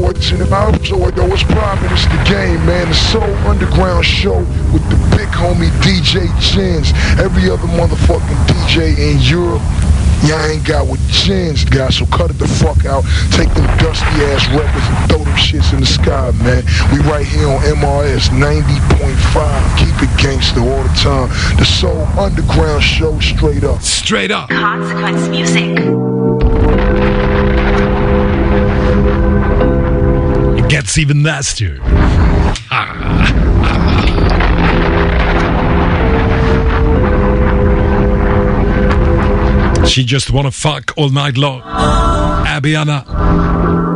watching it out. So yo, what's poppin'? It's the game, man. The Soul Underground Show with the big homie DJ Jens. Every other motherfucking DJ in Europe, y'all ain't got what Jens got, so cut it the fuck out. Take them dusty ass records and throw them shits in the sky, man. We right here on MRS 90.5. Keep it gangster all the time. The Soul Underground Show, straight up. Straight up. Consequence music. It gets even nastier. She just wanna fuck all night long. Abiana.